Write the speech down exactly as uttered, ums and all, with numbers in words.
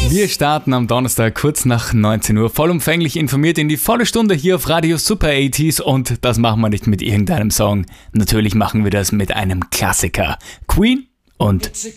Wir starten am Donnerstag kurz nach neunzehn Uhr vollumfänglich informiert in die volle Stunde hier auf Radio Super achtziger und das machen wir nicht mit irgendeinem Song. Natürlich machen wir das mit einem Klassiker. Queen und